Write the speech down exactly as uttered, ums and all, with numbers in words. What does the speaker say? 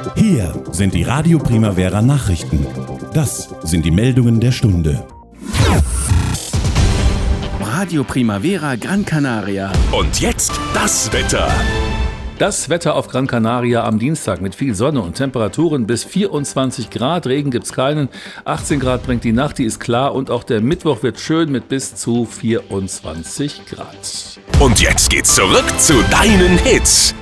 Hier sind die Radio Primavera Nachrichten. Das sind die Meldungen der Stunde. Radio Primavera Gran Canaria. Und jetzt das Wetter. Das Wetter auf Gran Canaria am Dienstag mit viel Sonne und Temperaturen bis vierundzwanzig Grad. Regen gibt's keinen. achtzehn Grad bringt die Nacht, die ist klar. Und auch der Mittwoch wird schön mit bis zu vierundzwanzig Grad. Und jetzt geht's zurück zu deinen Hits.